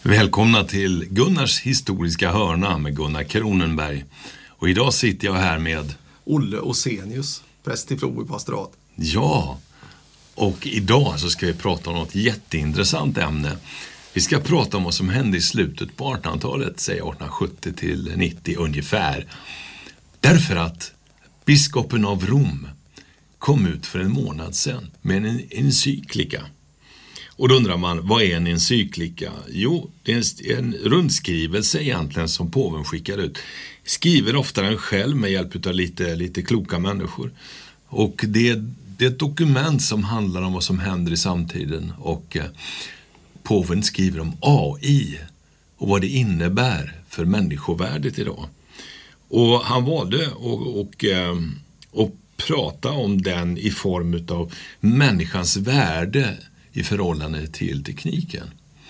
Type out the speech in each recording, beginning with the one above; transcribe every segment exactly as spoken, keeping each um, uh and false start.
Välkomna till Gunnars historiska hörna med Gunnar Kronenberg. Och idag sitter jag här med Olle Osenius, präst i Floby pastorat. Ja, och idag så ska vi prata om något jätteintressant ämne. Vi ska prata om vad som hände i slutet på artonhundratalet, säg arton sjuttio till nittio ungefär. Därför att biskopen av Rom kom ut för en månad sedan med en encyklika. Och då undrar man, vad är en encyklika? Jo, det är en rundskrivelse egentligen som påven skickar ut. Skriver ofta den själv med hjälp av lite, lite kloka människor. Och det, det är ett dokument som handlar om vad som händer i samtiden. Och eh, påven skriver om A I och vad det innebär för människovärdet idag. Och han valde att och, eh, och prata om den i form av människans värde i förhållande till tekniken.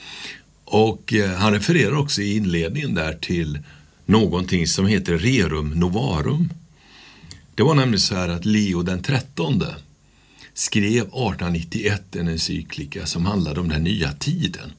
Och eh, han refererar också i inledningen där till någonting som heter Rerum Novarum. Det var nämligen så här att Leo den trettonde skrev arton nittioett en encyklika som handlade om den nya tiden.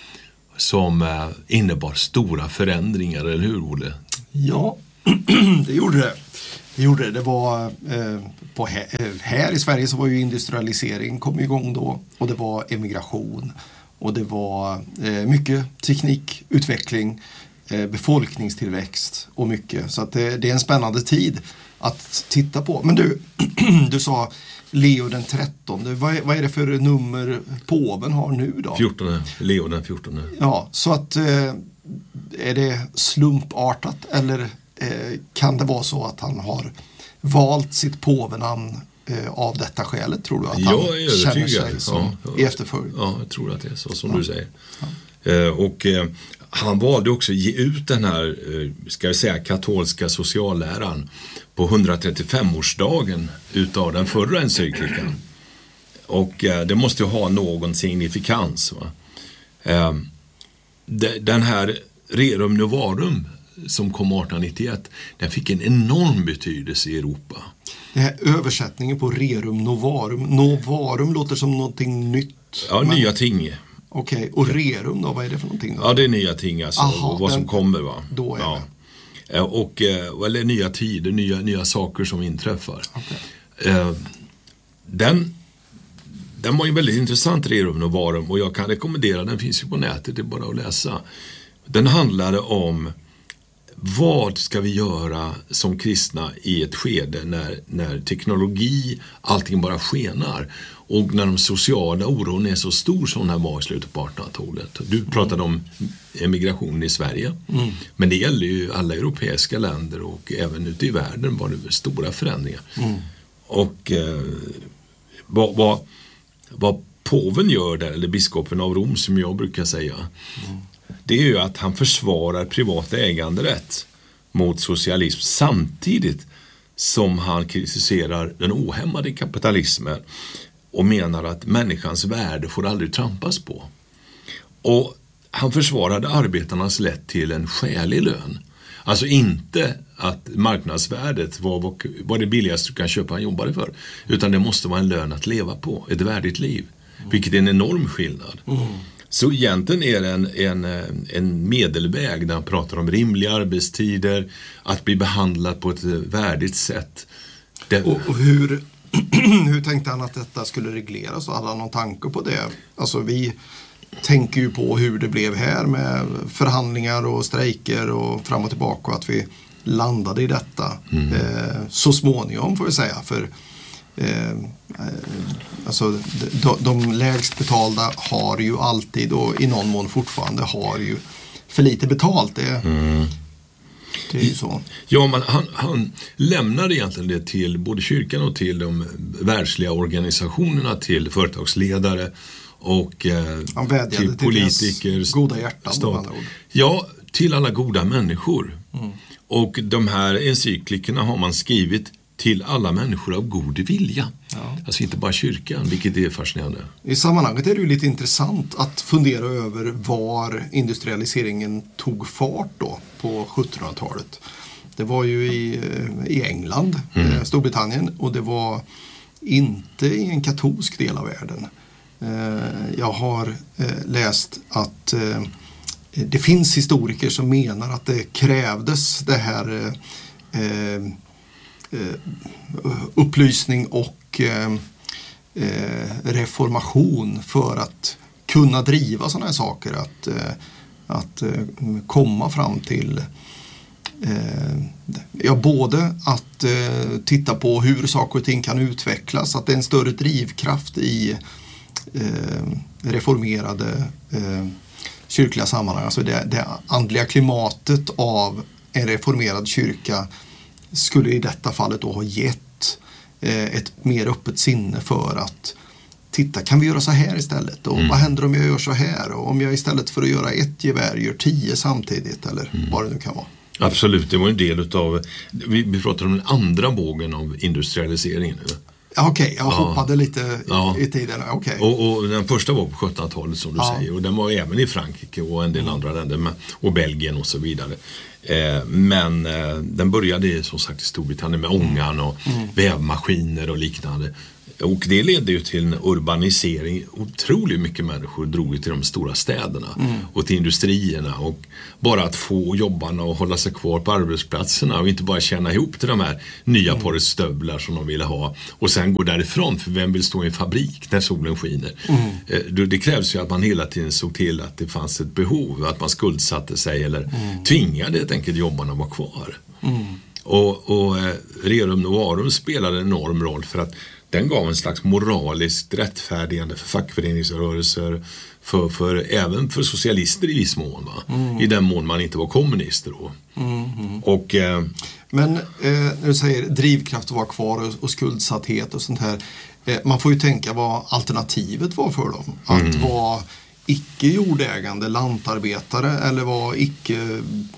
Som eh, innebar stora förändringar, eller hur, Olle? Ja, det gjorde det. Det gjorde det. Det var eh, på här, här i Sverige så var ju industrialisering kom igång då, och det var emigration och det var eh, mycket teknikutveckling, eh, befolkningstillväxt och mycket. Så att det, det är en spännande tid att titta på. Men du, du sa Leo den trettonde. Vad är, vad är det för nummer påven har nu då? fjortonde, Leo den fjortonde. Ja, så att eh, är det slumpartat eller eh, kan det vara så att han har valt sitt påvenamn eh, av detta skälet, tror du? Att jag han är känner sig som ja, ja, i efterföljd? Ja, jag tror att det är så som ja. du säger. Ja. Eh, och eh, han valde också att ge ut den här, eh, ska jag säga, katolska socialläran på hundratrettiofemårsdagen utav den förra encyklikan. Och eh, det måste ju ha någon signifikans. Va? Eh, de, den här Rerum Novarum som kom arton nittioett, den fick en enorm betydelse i Europa. Det här översättningen på Rerum Novarum. Novarum låter som någonting nytt. Ja, men nya ting. Okej, okay. Och Rerum då, vad är det för någonting då? Ja, det är nya ting alltså. Aha, och vad den, som kommer, va? Då är ja. det. Och, eller nya tider, nya, nya saker som inträffar. Okay. Den, den var ju väldigt intressant, Rerum Novarum, och jag kan rekommendera, den finns ju på nätet, det är bara att läsa. Den handlade om vad ska vi göra som kristna i ett skede när, när teknologi, allting bara skenar, och när de sociala oron är så stor som den här var i slutet på artonhundratalet. Du pratade om emigration i Sverige, mm. men det gäller ju alla europeiska länder, och även ute i världen var det stora förändringar. Mm. Och eh, vad, vad, vad påven gör där, eller biskopen av Rom som jag brukar säga, mm. det är ju att han försvarar privat äganderätt mot socialism samtidigt som han kritiserar den ohämmade kapitalismen och menar att människans värde får aldrig trampas på. Och han försvarade arbetarnas rätt till en skälig lön. Alltså inte att marknadsvärdet var, var det billigaste du kan köpa en jobbare för, utan det måste vara en lön att leva på, ett värdigt liv, vilket är en enorm skillnad. Mm. Så egentligen är det en, en, en medelväg där han pratar om rimliga arbetstider, att bli behandlad på ett värdigt sätt. Det... Och, och hur, hur tänkte han att detta skulle regleras? Och hade han någon tanke på det? Alltså vi tänker ju på hur det blev här med förhandlingar och strejker och fram och tillbaka, och att vi landade i detta mm. eh, så småningom, får vi säga. För Eh, alltså de, de lägst betalda har ju alltid, och i någon mån fortfarande har ju för lite betalt. Det, mm. det är ju så. Ja, men han, han lämnade egentligen det till både kyrkan och till de världsliga organisationerna, till företagsledare och eh, han vädjade till politiker, till goda hjärtan, stat. Ja, till alla goda människor. Mm. Och de här encyklikerna har man skrivit till alla människor av god vilja. Ja. Alltså inte bara kyrkan, vilket är fascinerande. I sammanhanget är det ju lite intressant att fundera över var industrialiseringen tog fart då på sjuttonhundratalet. Det var ju i, i England, mm. Storbritannien, och det var inte i en katolsk del av världen. Jag har läst att det finns historiker som menar att det krävdes det här eh, eh, upplysning och eh, reformation för att kunna driva sådana här saker, att, att komma fram till ja, både att titta på hur saker och ting kan utvecklas, att det är en större drivkraft i reformerade kyrkliga sammanhang, alltså det, det andliga klimatet av en reformerad kyrka skulle i detta fallet då ha gett ett mer öppet sinne för att titta, kan vi göra så här istället? Och mm. vad händer om jag gör så här? Och om jag istället för att göra ett gevär gör tio samtidigt, eller mm. vad det nu kan vara. Absolut, det var en del utav, vi, vi pratar om den andra vågen av industrialiseringen. Okej, okay, jag hoppade ja. lite ja. i tiden. Okay. Och, och den första var på sjuttonhundratalet som du ja. säger, och den var även i Frankrike och en del mm. andra länder, och Belgien och så vidare. Eh, men eh, den började som sagt i Storbritannien med ångan och mm. vävmaskiner och liknande. Och det ledde ju till en urbanisering. Otroligt mycket människor drog till de stora städerna mm. och till industrierna. Och bara att få jobbarna och hålla sig kvar på arbetsplatserna och inte bara tjäna ihop till de här nya mm. paret stövlar som de ville ha. Och sen gå därifrån, för vem vill stå i en fabrik när solen skiner? Mm. Det krävs ju att man hela tiden såg till att det fanns ett behov, att man skuldsatte sig eller mm. tvingade helt enkelt jobbarna att vara kvar. Mm. Och, och Rerum Novarum spelade en enorm roll för att den gav en slags moraliskt rättfärdigande för fackföreningsrörelser, för, för, även för socialister i viss mån, va? Mm. I den mån man inte var kommunister då. Mm, mm. Och, eh, Men eh, när du säger drivkraft att vara kvar och, och skuldsatthet och sånt här, eh, man får ju tänka vad alternativet var för dem. Att mm. vara icke-jordägande lantarbetare eller vara icke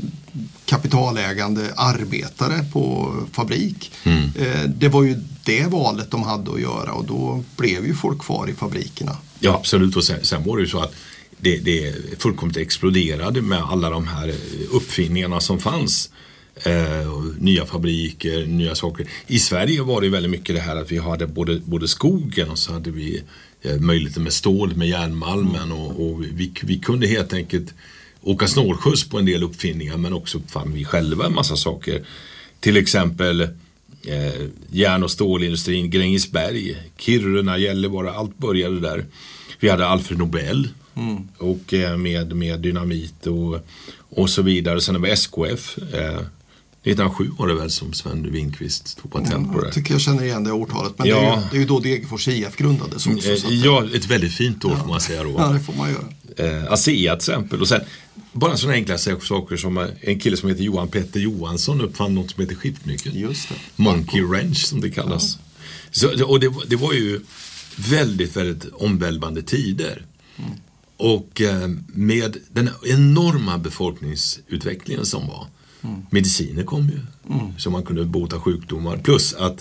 kapitalägande arbetare på fabrik. Mm. Eh, det var ju det valet de hade att göra, och då blev ju folk kvar i fabrikerna. Ja, absolut. Och sen, sen var det ju så att det, det fullkomligt exploderade med alla de här uppfinningarna som fanns. Eh, nya fabriker, nya saker. I Sverige var det väldigt mycket det här att vi hade både, både skogen och så hade vi eh, möjligheten med stål, med järnmalmen, och, och vi, vi kunde helt enkelt åka snålskjuts på en del uppfinningar, men också fann vi själva en massa saker. Till exempel eh, järn- och stålindustrin, Grängesberg, Kiruna, Gällivare, allt började där. Vi hade Alfred Nobel mm. och eh, med, med dynamit och, och så vidare. Sen var S K F eh, nittonhundrasju var det väl som Sven Winqvist tog patent på det. Jag tycker jag känner igen det årtalet. Men ja. det, är ju, det är ju då Degerfors I F grundades också. Mm, ja, ett väldigt fint år ja. får man säga då. Ja, det får man göra. Eh, ASEA till exempel. Och sen bara sådana enkla saker som en kille som heter Johan Petter Johansson uppfann något som heter skiftnyckeln. Just det. Monkey wrench som det kallas. Ja. Så, och det, det var ju väldigt, väldigt omvälvande tider. Mm. Och eh, med den enorma befolkningsutvecklingen som var. Mm. Mediciner kom ju, mm. så man kunde bota sjukdomar. Plus att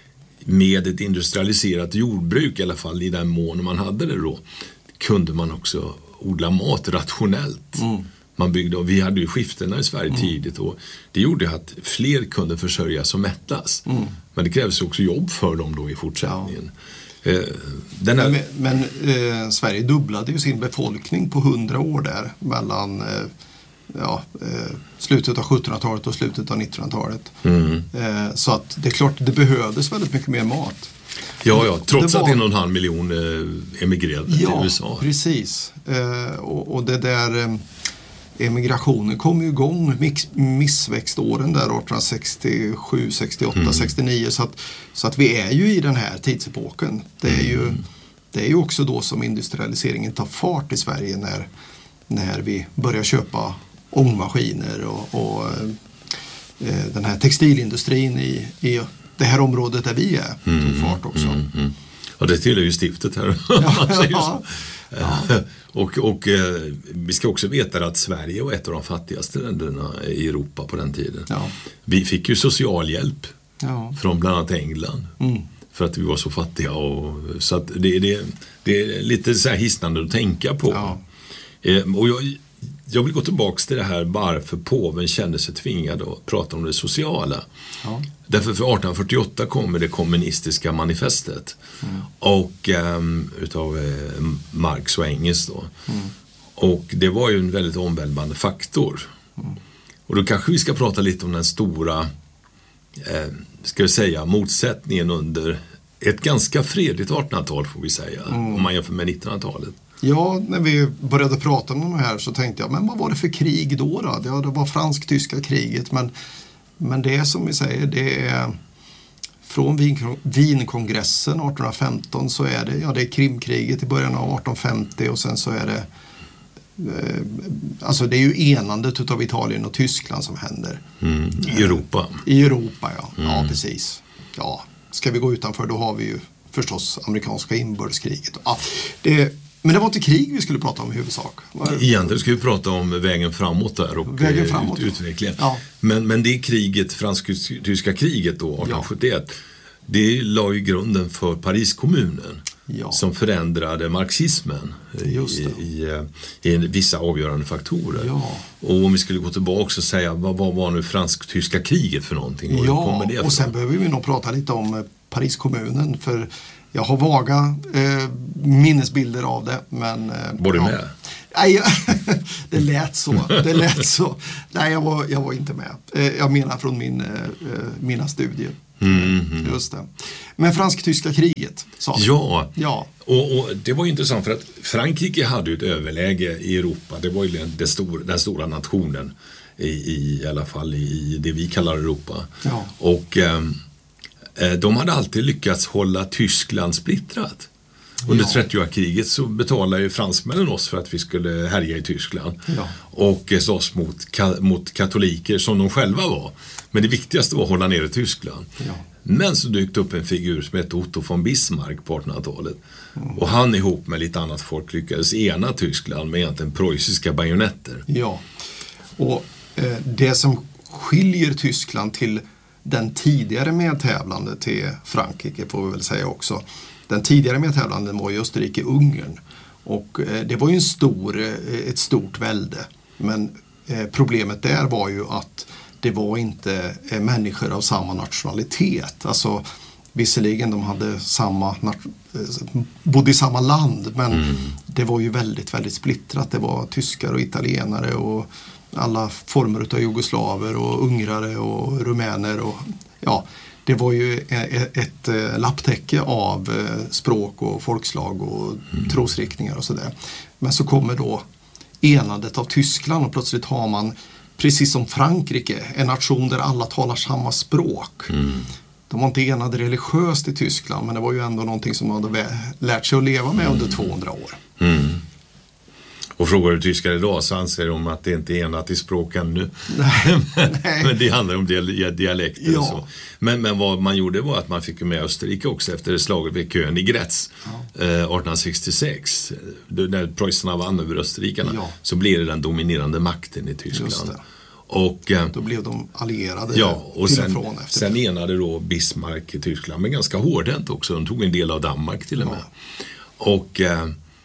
med ett industrialiserat jordbruk, i alla fall i den mån man hade det då, kunde man också odla mat rationellt. Mm. Man byggde, och vi hade ju skiftena i Sverige mm. tidigt, och det gjorde att fler kunde försörjas och mättas. Mm. Men det krävs också jobb för dem då i fortsättningen. Ja. Eh, den här... Men, men eh, Sverige dubblade ju sin befolkning på hundra år där mellan eh, ja, eh, slutet av sjuttonhundratalet och slutet av nittonhundratalet. Mm. Eh, så att det är klart, det behövdes väldigt mycket mer mat. Ja, ja, trots det var... att en och en halv miljon eh, emigrerade ja, till U S A. Ja, precis. Eh, och, och det där eh, emigrationen kom ju igång mix, missväxtåren där arton sextiosju, sextioåtta, mm. sextionio, så att, så att vi är ju i den här tidsepoken. Det är, mm. ju, det är ju också då som industrialiseringen tar fart i Sverige, när, när vi börjar köpa ångmaskiner och, och eh, den här textilindustrin i, i det här området där vi är tog mm, fart också. Mm, mm. Ja, det tillhör ju stiftet här. Ja, ja, ja. och och eh, vi ska också veta att Sverige var ett av de fattigaste länderna i Europa på den tiden. Ja. Vi fick ju socialhjälp ja. från bland annat England. Mm. För att vi var så fattiga. Och, så att det, det, det är lite så här hisnande att tänka på. Ja. Eh, och jag... Jag vill gå tillbaka till det här varför påven kände sig tvingad att prata om det sociala. Ja. Därför för arton fyrtioåtta kommer det kommunistiska manifestet mm. och um, utav eh, Marx och Engels då. Mm. Och det var ju en väldigt omvälvande faktor. Mm. Och då kanske vi ska prata lite om den stora, eh, ska vi säga, motsättningen under ett ganska fredligt artonhundratal får vi säga, mm. om man jämför med nittonhundratalet. Ja, när vi började prata om det här så tänkte jag, men vad var det för krig då? då? Ja, det var fransk-tyska kriget, men, men det som vi säger, det är från Wien, Wienkongressen arton femton så är det, ja, det är Krimkriget i början av arton femtio och sen så är det eh, alltså det är ju enandet utav Italien och Tyskland som händer. Mm. I Europa. I Europa, ja. Mm. Ja, precis. Ja, ska vi gå utanför då har vi ju förstås amerikanska inbördeskriget. Ja, det, men det var inte krig vi skulle prata om i huvudsak. Egentligen ska vi prata om vägen framåt där och vägen framåt, ut, utvecklingen. Ja. Men, men det kriget, fransk-tyska kriget då, arton sjuttioett, ja. Det la ju grunden för Pariskommunen. Ja. Som förändrade marxismen i, i, i, i vissa avgörande faktorer. Ja. Och om vi skulle gå tillbaka och säga, vad, vad var nu fransk-tyska kriget för någonting? Och ja, det och sen behöver vi nog prata lite om Pariskommunen, för jag har vaga eh, minnesbilder av det. Men, eh, var du ja. med? Nej, det lät så. Det lät så. Nej, jag var, jag var inte med. Eh, jag menar från min, eh, mina studier. Mm, mm. Just det. Men fransk-tyska kriget, sa du? Ja, ja. Och, och det var intressant för att Frankrike hade ju ett överläge i Europa. Det var ju den, den, stor, den stora nationen i, i, i alla fall i det vi kallar Europa. Ja. Och eh, de hade alltid lyckats hålla Tyskland splittrat. Under ja. trettioåriga kriget så betalade ju fransmännen oss för att vi skulle härja i Tyskland. Ja. Och slåss mot, ka- mot katoliker som de själva var. Men det viktigaste var att hålla ner i Tyskland. Ja. Men så dök upp en figur som hette Otto von Bismarck på artonhundratalet. Mm. Och han ihop med lite annat folk lyckades ena Tyskland med egentligen preussiska bajonetter. Ja, och eh, det som skiljer Tyskland till den tidigare medtävlande till Frankrike får vi väl säga också. Den tidigare medtävlanden var ju Österrike-Ungern. Och eh, det var ju en stor, eh, ett stort välde. Men eh, problemet där var ju att det var inte eh, människor av samma nationalitet. Alltså visserligen de hade samma eh, bodde i samma land, men mm. det var ju väldigt väldigt splittrat. Det var tyskar och italienare och alla former av jugoslaver och ungrare och rumäner och ja, det var ju ett, ett, ett lapptäcke av eh, språk och folkslag och mm. trosriktningar och sådär. Men så kommer då enandet av Tyskland och plötsligt har man, precis som Frankrike, en nation där alla talar samma språk. Mm. De var inte enade religiöst i Tyskland, men det var ju ändå någonting som man hade lärt sig att leva med mm. under tvåhundra år. Mm. Och frågar du tyskar idag så anser de att det inte är enat i språk ännu. Nej, men, nej. men det handlar om dialekter ja. och så. Men, men vad man gjorde var att man fick med Österrike också efter slaget vid Königgrätz ja. eh, arton sextiosex. När preussarna vann över österrikarna ja. så blev det den dominerande makten i Tyskland. Och, eh, då blev de allierade ja, och till sen, och från efter. Sen enade då Bismarck i Tyskland, men ganska hårdhänt också. De tog en del av Danmark till och med. Ja. Och eh,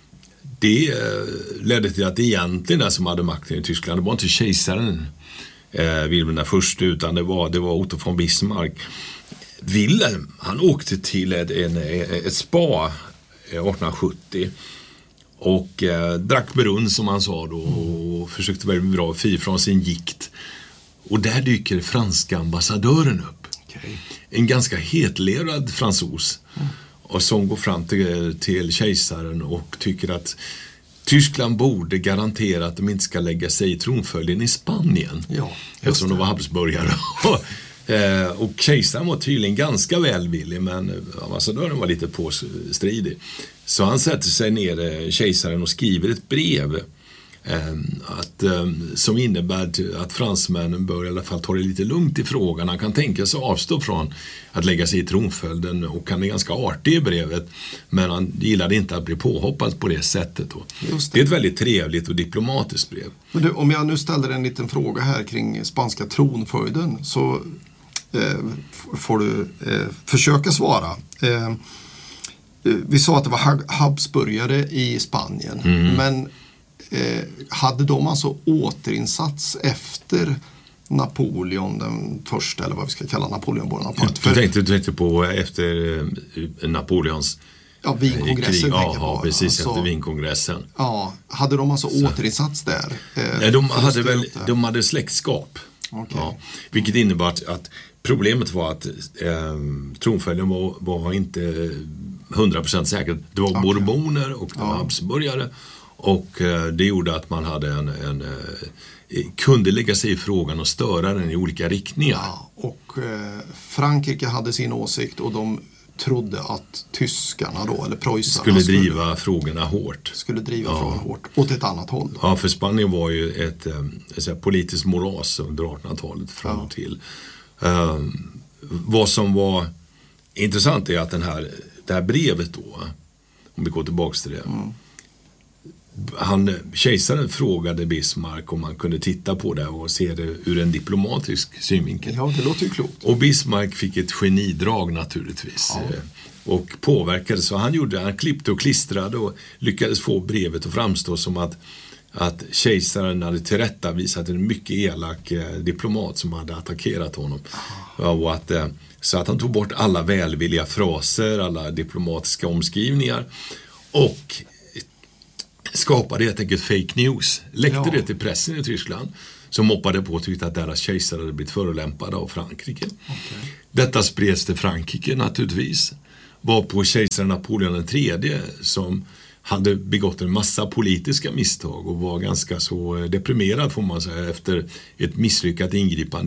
det ledde till att egentligen den som hade makten i Tyskland, det var inte kejsaren eh, Wilhelm den första, utan det var, det var Otto von Bismarck. Wilhelm, han åkte till ett, en, ett spa arton sjuttio och eh, drack brunn som han sa då och försökte väldigt bra fri från sin gikt. Och där dyker franska ambassadören upp. Okay. En ganska hetlerad fransos. Mm. Och som går fram till, till kejsaren och tycker att Tyskland borde garantera att de inte ska lägga sig i tronföljden i Spanien. Ja, eftersom de var habsburgare. Och kejsaren var tydligen ganska välvillig, men ambassadören var lite påstridig. Så han sätter sig ner, kejsaren, och skriver ett brev att, som innebär att fransmännen bör i alla fall ta det lite lugnt i frågan. Han kan tänka sig avstå från att lägga sig i tronföljden, och han är ganska artig i brevet, men han gillade inte att bli påhoppad på det sättet då. Just det. Det är ett väldigt trevligt och diplomatiskt brev. Men du, om jag nu ställer en liten fråga här kring spanska tronföljden, så eh, får du eh, försöka svara. Eh, vi sa att det var habsburgare i Spanien, mm. men Eh, hade de alltså återinsats efter Napoleon den första, eller vad vi ska kalla Napoleon Bonaparte? Du, du, tänkte, du tänkte på efter eh, Napoleons Ja, Wienkongressen ja, tänker ja, på. precis alltså, efter Wienkongressen. Ja, hade de alltså så. återinsats där? Eh, Nej, de hade väl, de hade släktskap. Okay. Ja, vilket innebar att, att problemet var att eh, tronföljden var, var inte hundra procent säkert. Det var okay. bourboner och det var ja. habsburgare. Och eh, det gjorde att man hade en, en eh, kunde lägga sig i frågan och störa den i olika riktningar. Ja, och eh, Frankrike hade sin åsikt och de trodde att tyskarna då, eller preussarna skulle driva skulle, frågorna hårt. Skulle driva ja. frågan hårt åt ett annat håll. Ja, för Spanien var ju ett, ett, ett politiskt moras under artonhundratalet fram och till. Um, vad som var intressant är att den här, det här brevet då, om vi går tillbaka till det. Mm. Han, kejsaren frågade Bismarck om man kunde titta på det och se det ur en diplomatisk synvinkel. Ja, det låter ju klokt. Och Bismarck fick ett genidrag naturligtvis. Ja. Och påverkade, så han gjorde, han klippte och klistrade och lyckades få brevet att framstå som att, att kejsaren hade tillrättavisat en mycket elak eh, diplomat som hade attackerat honom. Ja, och att, eh, så att han tog bort alla välvilliga fraser, alla diplomatiska omskrivningar och skapade helt enkelt fake news. Läckte ja. det till pressen i Tyskland som moppade på och tyckte att deras kejsare hade blivit förolämpade av Frankrike. Okay. Detta spreds till Frankrike naturligtvis. Var på kejsaren Napoleon den tredje som hade begått en massa politiska misstag och var ganska så deprimerad får man säga efter ett misslyckat ingripande